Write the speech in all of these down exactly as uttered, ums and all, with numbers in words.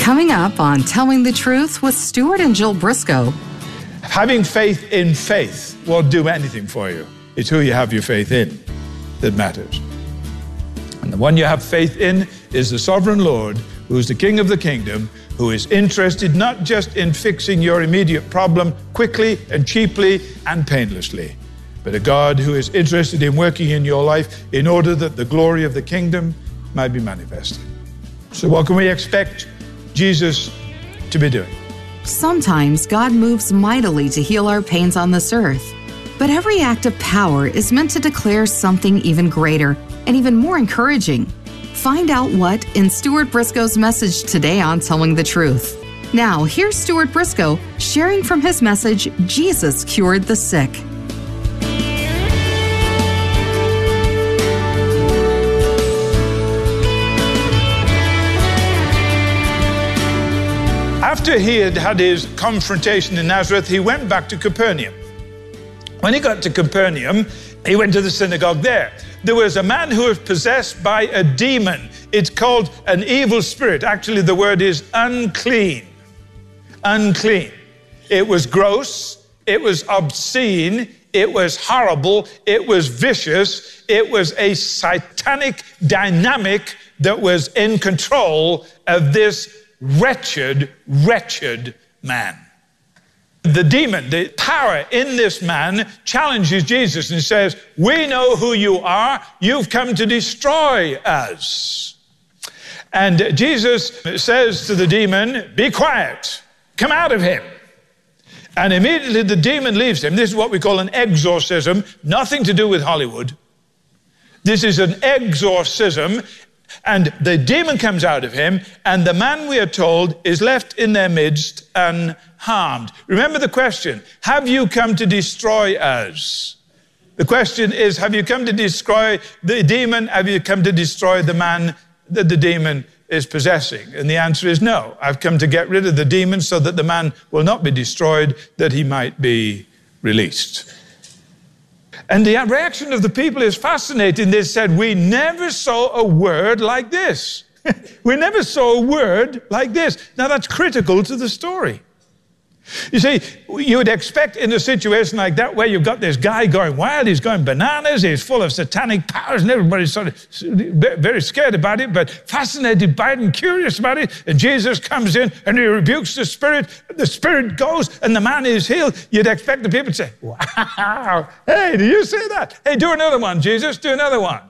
Coming up on Telling the Truth with Stuart and Jill Briscoe. Having faith in faith won't do anything for you. It's who you have your faith in that matters. And the one you have faith in is the sovereign Lord, who is the King of the kingdom, who is interested not just in fixing your immediate problem quickly and cheaply and painlessly, but a God who is interested in working in your life in order that the glory of the kingdom might be manifested. So what can we expect Jesus to be doing? Sometimes God moves mightily to heal our pains on this earth. But every act of power is meant to declare something even greater and even more encouraging. Find out what in Stuart Briscoe's message today on Telling the Truth. Now, here's Stuart Briscoe sharing from his message, Jesus Cured the Sick. After he had had his confrontation in Nazareth, he went back to Capernaum. When he got to Capernaum, he went to the synagogue there. There was a man who was possessed by a demon. It's called an evil spirit. Actually, the word is unclean. Unclean. It was gross. It was obscene. It was horrible. It was vicious. It was a satanic dynamic that was in control of this wretched, wretched man. The demon, the power in this man challenges Jesus and says, we know who you are. You've come to destroy us. And Jesus says to the demon, be quiet, come out of him. And immediately the demon leaves him. This is what we call an exorcism, nothing to do with Hollywood. This is an exorcism. And the demon comes out of him, and the man, we are told, is left in their midst unharmed. Remember the question, have you come to destroy us? The question is, have you come to destroy the demon? Have you come to destroy the man that the demon is possessing? And the answer is no. I've come to get rid of the demon so that the man will not be destroyed, that he might be released. And the reaction of the people is fascinating. They said, we never saw a word like this. We never saw a word like this. Now that's critical to the story. You see, you would expect in a situation like that where you've got this guy going wild, he's going bananas, he's full of satanic powers, and everybody's sort of very scared about it, but fascinated by it and curious about it. And Jesus comes in and he rebukes the spirit, the spirit goes, and the man is healed. You'd expect the people to say, wow, hey, do you see that? Hey, do another one, Jesus, do another one.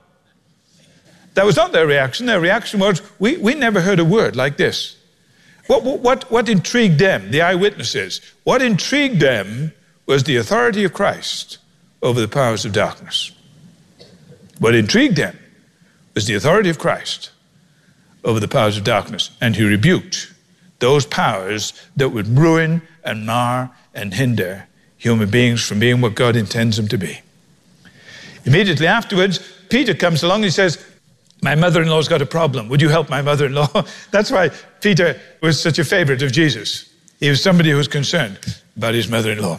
That was not their reaction. Their reaction was, we, we never heard a word like this. What, what, what intrigued them, the eyewitnesses, what intrigued them was the authority of Christ over the powers of darkness. What intrigued them was the authority of Christ over the powers of darkness. And he rebuked those powers that would ruin and mar and hinder human beings from being what God intends them to be. Immediately afterwards, Peter comes along and he says, my mother-in-law's got a problem. Would you help my mother-in-law? That's why Peter was such a favorite of Jesus. He was somebody who was concerned about his mother-in-law.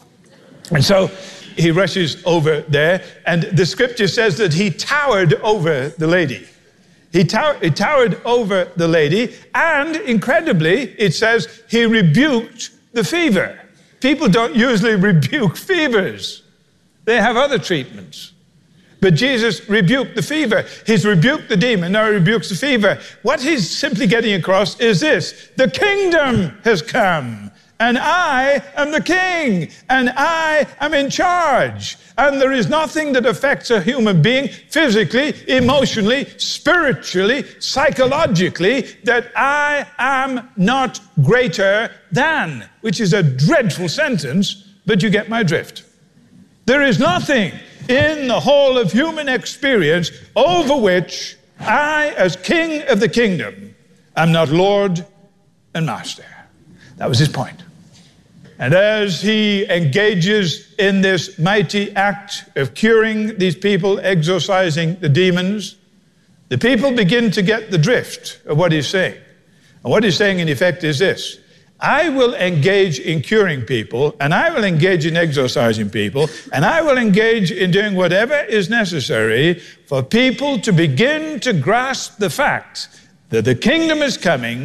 And so he rushes over there, and the scripture says that he towered over the lady. He, tower, he towered over the lady, and incredibly, it says he rebuked the fever. People don't usually rebuke fevers. They have other treatments. But Jesus rebuked the fever. He's rebuked the demon, now he rebukes the fever. What he's simply getting across is this: the kingdom has come, and I am the king, and I am in charge. And there is nothing that affects a human being physically, emotionally, spiritually, psychologically, that I am not greater than, which is a dreadful sentence, but you get my drift. There is nothing in the whole of human experience over which I, as king of the kingdom, am not Lord and master. That was his point. And as he engages in this mighty act of curing these people, exorcising the demons, the people begin to get the drift of what he's saying. And what he's saying, in effect, is this: I will engage in curing people, and I will engage in exorcising people, and I will engage in doing whatever is necessary for people to begin to grasp the fact that the kingdom is coming,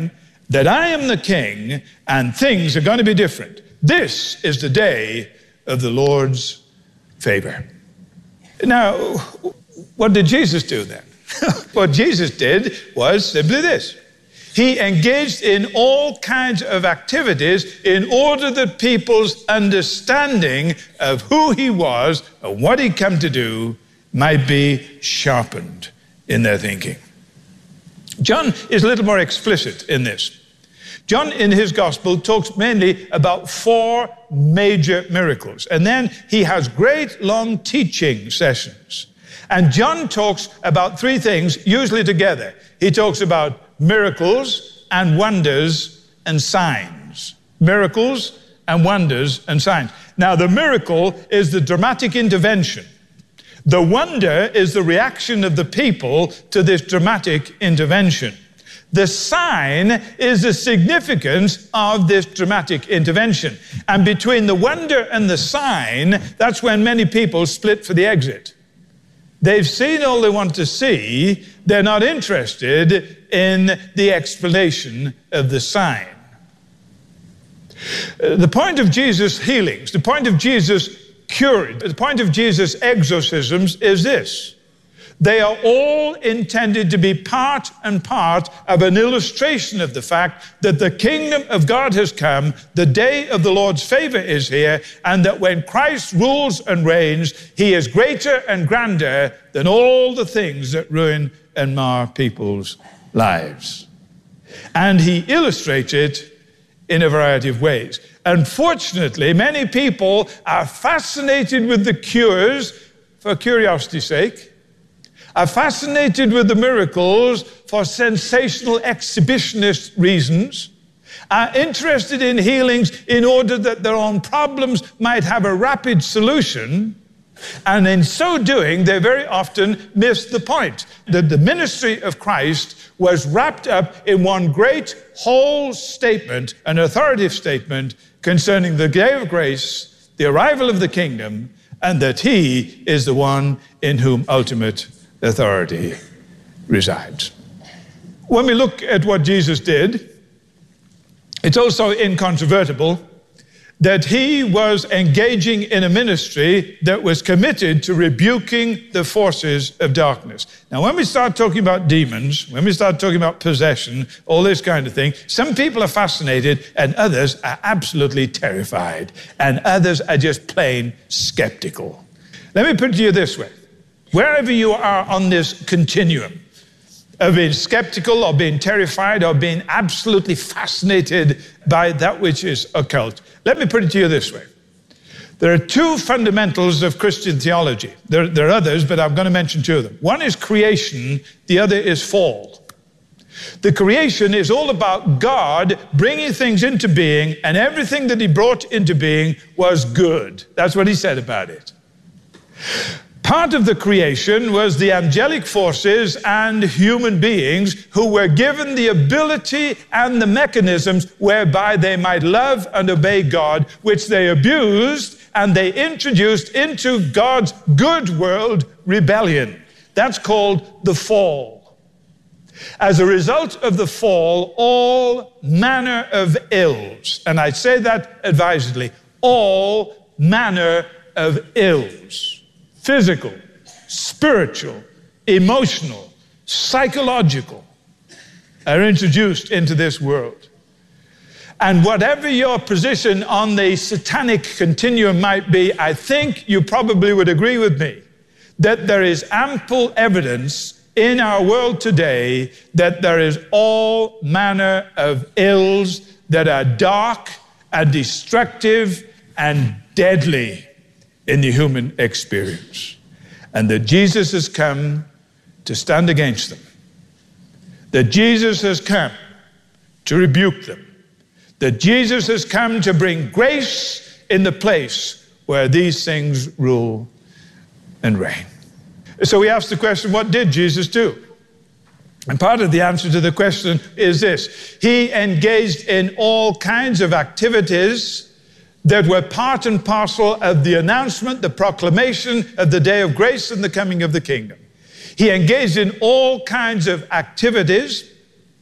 that I am the king and things are going to be different. This is the day of the Lord's favor. Now, what did Jesus do then? What Jesus did was simply this. He engaged in all kinds of activities in order that people's understanding of who he was and what he'd come to do might be sharpened in their thinking. John is a little more explicit in this. John, in his gospel, talks mainly about four major miracles. And then he has great long teaching sessions. And John talks about three things, usually together. He talks about miracles and wonders and signs. Miracles and wonders and signs. Now, the miracle is the dramatic intervention. The wonder is the reaction of the people to this dramatic intervention. The sign is the significance of this dramatic intervention. And between the wonder and the sign, that's when many people split for the exit. They've seen all they want to see. They're not interested in the explanation of the sign. The point of Jesus' healings, the point of Jesus' curing, the point of Jesus' exorcisms is this. They are all intended to be part and part of an illustration of the fact that the kingdom of God has come, the day of the Lord's favor is here, and that when Christ rules and reigns, he is greater and grander than all the things that ruin and mar people's lives. And he illustrates it in a variety of ways. Unfortunately, many people are fascinated with the cures for curiosity's sake, are fascinated with the miracles for sensational exhibitionist reasons, are interested in healings in order that their own problems might have a rapid solution, and in so doing, they very often miss the point that the ministry of Christ was wrapped up in one great whole statement, an authoritative statement concerning the day of grace, the arrival of the kingdom, and that he is the one in whom ultimate authority resides. When we look at what Jesus did, it's also incontrovertible that he was engaging in a ministry that was committed to rebuking the forces of darkness. Now, when we start talking about demons, when we start talking about possession, all this kind of thing, some people are fascinated and others are absolutely terrified, and others are just plain skeptical. Let me put it to you this way. Wherever you are on this continuum of being skeptical or being terrified or being absolutely fascinated by that which is occult, let me put it to you this way. There are two fundamentals of Christian theology. There, there are others, but I'm going to mention two of them. One is creation, the other is fall. The creation is all about God bringing things into being, and everything that he brought into being was good. That's what he said about it. Part of the creation was the angelic forces and human beings who were given the ability and the mechanisms whereby they might love and obey God, which they abused and they introduced into God's good world rebellion. That's called the fall. As a result of the fall, all manner of ills, and I say that advisedly, all manner of ills, physical, spiritual, emotional, psychological, are introduced into this world. And whatever your position on the satanic continuum might be, I think you probably would agree with me that there is ample evidence in our world today that there is all manner of ills that are dark and destructive and deadly in the human experience, and that Jesus has come to stand against them, that Jesus has come to rebuke them, that Jesus has come to bring grace in the place where these things rule and reign. So we ask the question, what did Jesus do? And part of the answer to the question is this: he engaged in all kinds of activities that were part and parcel of the announcement, the proclamation of the day of grace and the coming of the kingdom. He engaged in all kinds of activities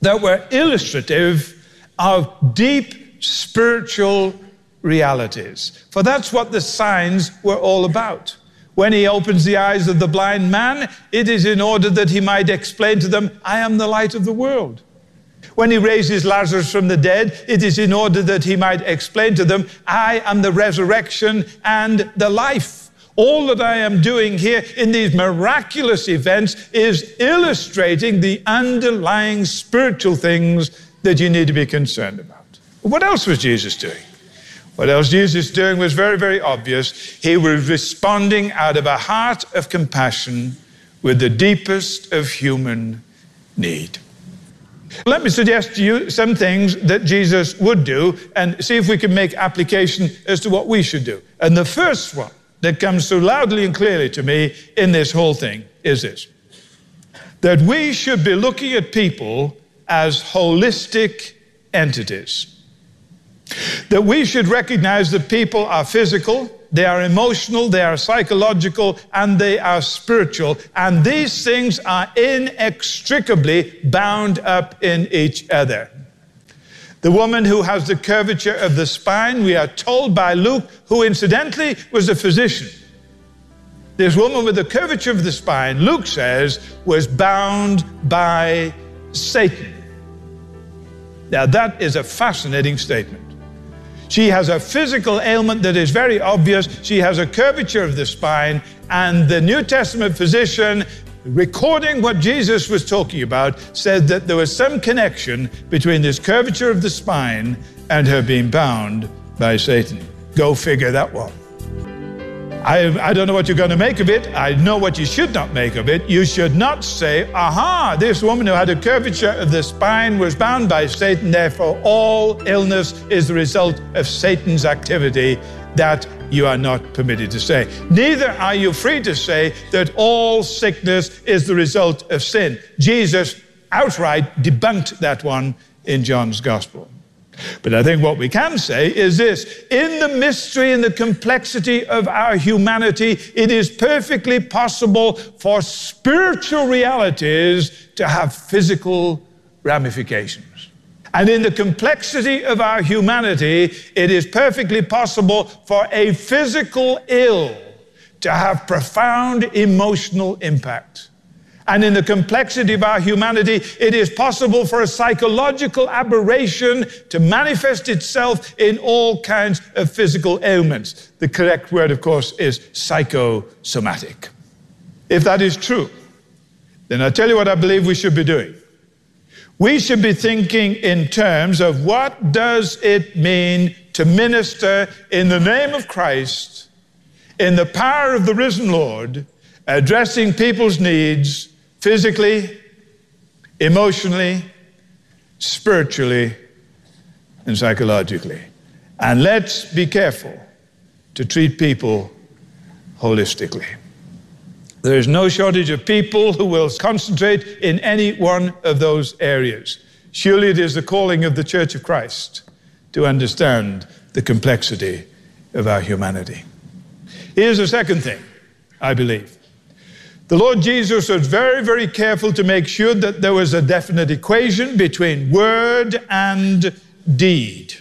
that were illustrative of deep spiritual realities. For that's what the signs were all about. When he opens the eyes of the blind man, it is in order that he might explain to them, I am the light of the world. When he raises Lazarus from the dead, it is in order that he might explain to them, I am the resurrection and the life. All that I am doing here in these miraculous events is illustrating the underlying spiritual things that you need to be concerned about. What else was Jesus doing? What else Jesus was doing was very, very obvious. He was responding out of a heart of compassion with the deepest of human need. Let me suggest to you some things that Jesus would do and see if we can make application as to what we should do. And the first one that comes so loudly and clearly to me in this whole thing is this: that we should be looking at people as holistic entities. That we should recognize that people are physical, they are emotional, they are psychological, and they are spiritual. And these things are inextricably bound up in each other. The woman who has the curvature of the spine, we are told by Luke, who incidentally was a physician. This woman with the curvature of the spine, Luke says, was bound by Satan. Now that is a fascinating statement. She has a physical ailment that is very obvious. She has a curvature of the spine, and the New Testament physician, recording what Jesus was talking about, said that there was some connection between this curvature of the spine and her being bound by Satan. Go figure that one. I, I don't know what you're going to make of it. I know what you should not make of it. You should not say, aha, this woman who had a curvature of the spine was bound by Satan, therefore all illness is the result of Satan's activity. That you are not permitted to say. Neither are you free to say that all sickness is the result of sin. Jesus outright debunked that one in John's Gospel. But I think what we can say is this: in the mystery and the complexity of our humanity, it is perfectly possible for spiritual realities to have physical ramifications. And in the complexity of our humanity, it is perfectly possible for a physical ill to have profound emotional impact. And in the complexity of our humanity, it is possible for a psychological aberration to manifest itself in all kinds of physical ailments. The correct word, of course, is psychosomatic. If that is true, then I tell you what I believe we should be doing. We should be thinking in terms of what does it mean to minister in the name of Christ, in the power of the risen Lord, addressing people's needs physically, emotionally, spiritually, and psychologically. And let's be careful to treat people holistically. There is no shortage of people who will concentrate in any one of those areas. Surely it is the calling of the Church of Christ to understand the complexity of our humanity. Here's the second thing, I believe. The Lord Jesus was very, very careful to make sure that there was a definite equation between word and deed.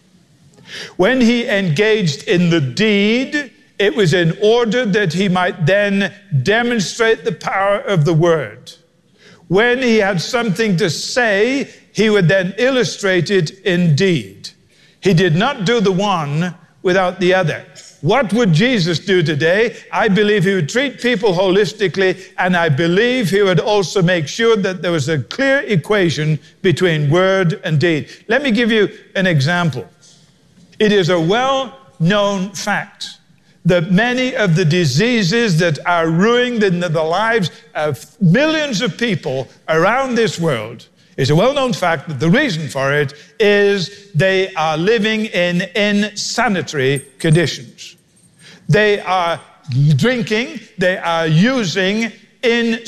When he engaged in the deed, it was in order that he might then demonstrate the power of the word. When he had something to say, he would then illustrate it in deed. He did not do the one without the other. What would Jesus do today? I believe he would treat people holistically, and I believe he would also make sure that there was a clear equation between word and deed. Let me give you an example. It is a well-known fact that many of the diseases that are ruining the, the lives of millions of people around this world, it's a well-known fact that the reason for it is they are living in insanitary conditions. They are drinking, they are using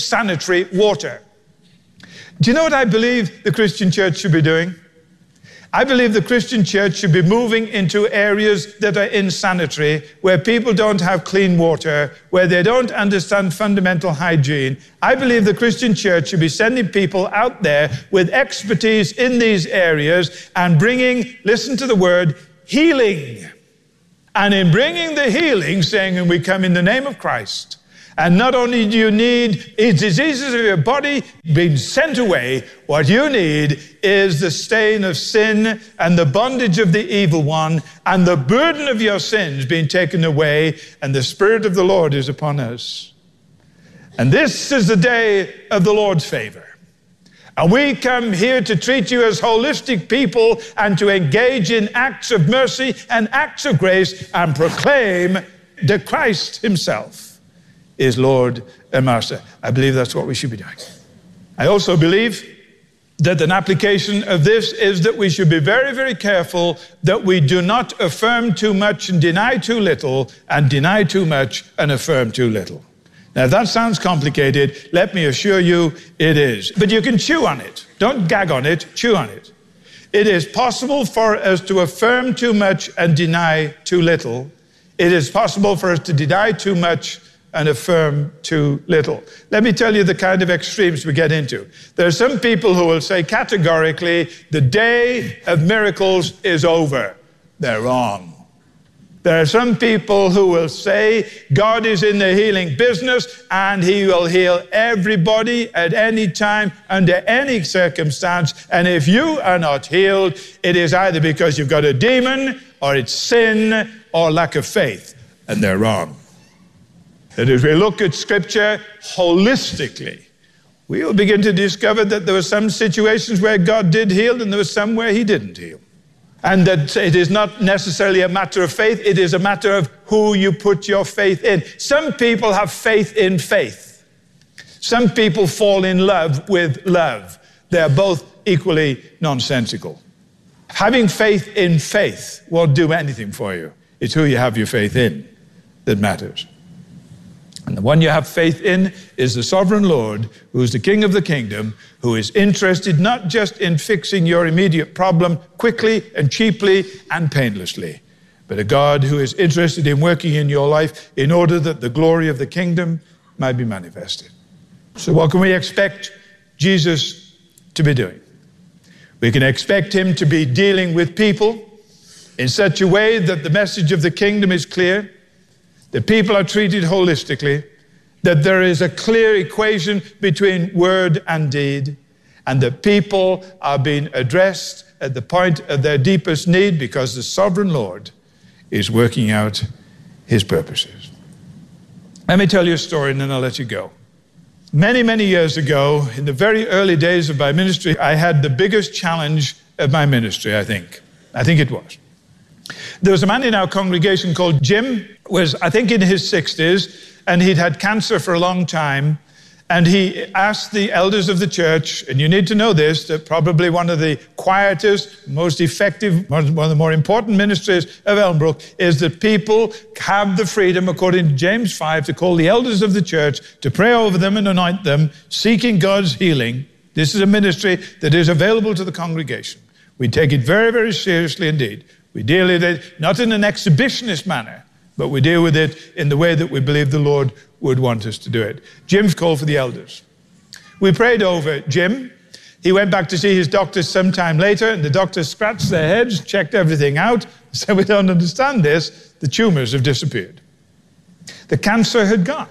insanitary water. Do you know what I believe the Christian church should be doing? I believe the Christian church should be moving into areas that are insanitary, where people don't have clean water, where they don't understand fundamental hygiene. I believe the Christian church should be sending people out there with expertise in these areas and bringing, listen to the word, healing. And in bringing the healing, saying, and we come in the name of Christ. And not only do you need diseases of your body being sent away, what you need is the stain of sin and the bondage of the evil one and the burden of your sins being taken away, and the Spirit of the Lord is upon us. And this is the day of the Lord's favor. And we come here to treat you as holistic people and to engage in acts of mercy and acts of grace and proclaim that Christ himself is Lord and Master. I believe that's what we should be doing. I also believe that an application of this is that we should be very, very careful that we do not affirm too much and deny too little, and deny too much and affirm too little. Now, if that sounds complicated, let me assure you it is. But you can chew on it. Don't gag on it, chew on it. It is possible for us to affirm too much and deny too little. It is possible for us to deny too much and affirm too little. Let me tell you the kind of extremes we get into. There are some people who will say categorically, the day of miracles is over. They're wrong. There are some people who will say God is in the healing business and he will heal everybody at any time, under any circumstance. And if you are not healed, it is either because you've got a demon or it's sin or lack of faith. And they're wrong. That as we look at Scripture holistically, we will begin to discover that there were some situations where God did heal and there were some where he didn't heal. And that it is not necessarily a matter of faith, it is a matter of who you put your faith in. Some people have faith in faith. Some people fall in love with love. They're both equally nonsensical. Having faith in faith won't do anything for you. It's who you have your faith in that matters. And the one you have faith in is the sovereign Lord, who is the King of the kingdom, who is interested not just in fixing your immediate problem quickly and cheaply and painlessly, but a God who is interested in working in your life in order that the glory of the kingdom might be manifested. So what can we expect Jesus to be doing? We can expect him to be dealing with people in such a way that the message of the kingdom is clear, that people are treated holistically, that there is a clear equation between word and deed, and that people are being addressed at the point of their deepest need because the sovereign Lord is working out his purposes. Let me tell you a story and then I'll let you go. Many, many years ago, in the very early days of my ministry, I had the biggest challenge of my ministry, I think. I think it was. There was a man in our congregation called Jim, was I think in his sixties, and he'd had cancer for a long time. And he asked the elders of the church, and you need to know this, that probably one of the quietest, most effective, one of the more important ministries of Elmbrook is that people have the freedom, according to James five, to call the elders of the church, to pray over them and anoint them, seeking God's healing. This is a ministry that is available to the congregation. We take it very, very seriously indeed. We deal with it not in an exhibitionist manner, but we deal with it in the way that we believe the Lord would want us to do it. Jim's called for the elders. We prayed over Jim. He went back to see his doctor sometime later, and the doctors scratched their heads, checked everything out, said, we don't understand this. The tumors have disappeared. The cancer had gone.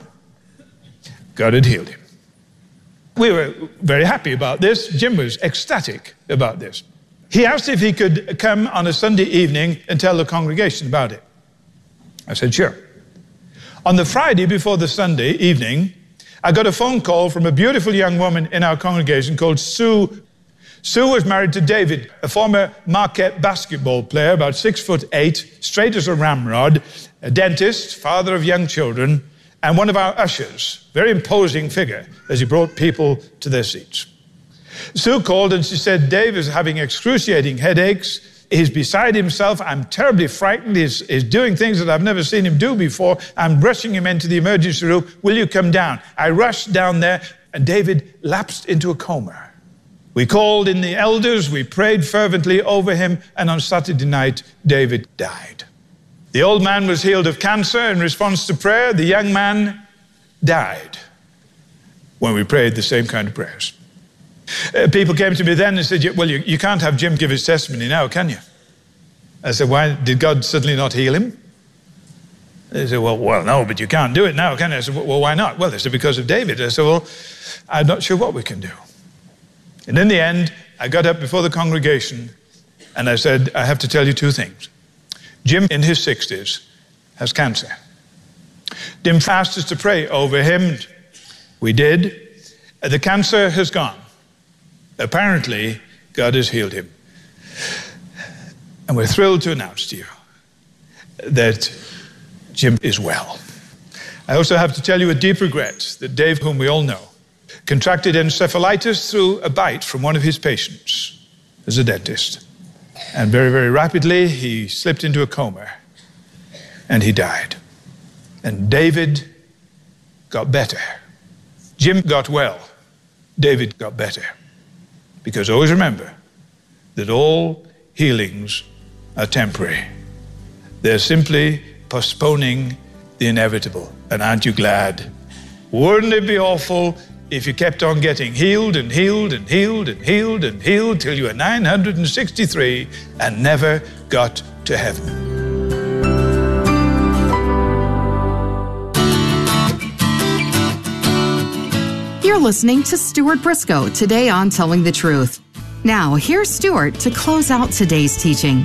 God had healed him. We were very happy about this. Jim was ecstatic about this. He asked if he could come on a Sunday evening and tell the congregation about it. I said, sure. On the Friday before the Sunday evening, I got a phone call from a beautiful young woman in our congregation called Sue. Sue was married to David, a former Marquette basketball player, about six foot eight, straight as a ramrod, a dentist, father of young children, and one of our ushers, very imposing figure as he brought people to their seats. Sue called and she said, Dave is having excruciating headaches. He's beside himself. I'm terribly frightened. He's, he's doing things that I've never seen him do before. I'm rushing him into the emergency room. Will you come down? I rushed down there and David lapsed into a coma. We called in the elders, we prayed fervently over him, and on Saturday night, David died. The old man was healed of cancer in response to prayer. The young man died when we prayed the same kind of prayers. Uh, people came to me then and said, well, you, you can't have Jim give his testimony now, can you? I said, why? Did God suddenly not heal him? They said, well, well, no, but you can't do it now, can you? I said, well, why not? Well, they said, because of David. I said, well, I'm not sure what we can do. And in the end, I got up before the congregation and I said, I have to tell you two things. Jim, in his sixties, has cancer. Jim asked us to pray over him. We did. The cancer has gone. Apparently, God has healed him. And we're thrilled to announce to you that Jim is well. I also have to tell you with deep regret that Dave, whom we all know, contracted encephalitis through a bite from one of his patients as a dentist. And very, very rapidly, he slipped into a coma and he died. And David got better. Jim got well. David got better. Because always remember that all healings are temporary. They're simply postponing the inevitable. And aren't you glad? Wouldn't it be awful if you kept on getting healed and healed and healed and healed and healed till you were nine hundred sixty-three and never got to heaven? You're listening to Stuart Briscoe today on Telling the Truth. Now, here's Stuart to close out today's teaching.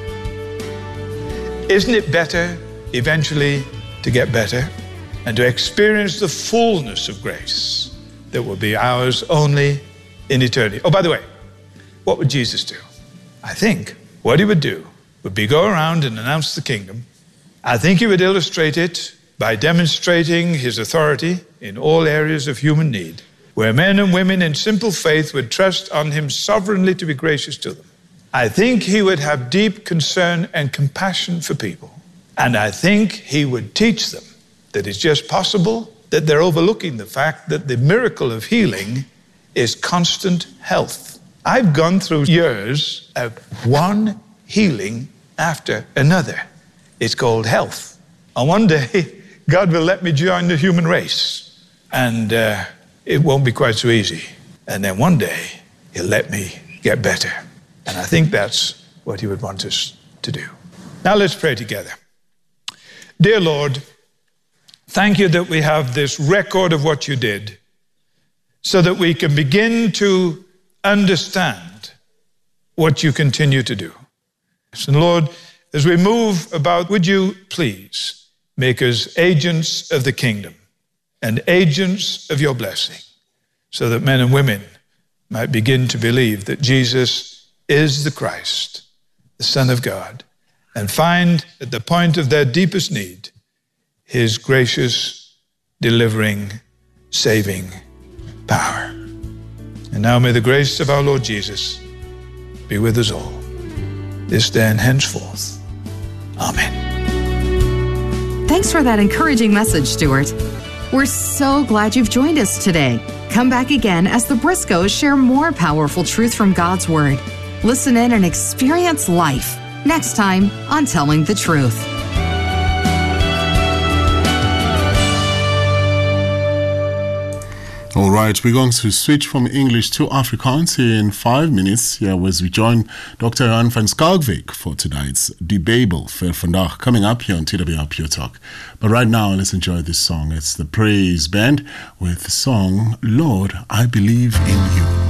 Isn't it better eventually to get better and to experience the fullness of grace that will be ours only in eternity? Oh, by the way, what would Jesus do? I think what he would do would be go around and announce the kingdom. I think he would illustrate it by demonstrating his authority in all areas of human need, where men and women in simple faith would trust on him sovereignly to be gracious to them. I think he would have deep concern and compassion for people. And I think he would teach them that it's just possible that they're overlooking the fact that the miracle of healing is constant health. I've gone through years of one healing after another. It's called health. And one day, God will let me join the human race. And uh, it won't be quite so easy. And then one day, he'll let me get better. And I think that's what he would want us to do. Now let's pray together. Dear Lord, thank you that we have this record of what you did so that we can begin to understand what you continue to do. And Lord, as we move about, would you please make us agents of the kingdom and agents of your blessing so that men and women might begin to believe that Jesus is the Christ, the Son of God, and find at the point of their deepest need his gracious, delivering, saving power. And now may the grace of our Lord Jesus be with us all, this day and henceforth. Amen. Thanks for that encouraging message, Stuart. We're so glad you've joined us today. Come back again as the Briscoes share more powerful truth from God's Word. Listen in and experience life next time on Telling the Truth. All right, we're going to switch from English to Afrikaans here in five minutes. Here as we join Doctor Johan van Schalkwyk for tonight's Die Bijbel vir Vandag, coming up here on T W R Pure Talk. But right now, let's enjoy this song. It's the Praise Band with the song, Lord, I Believe in You.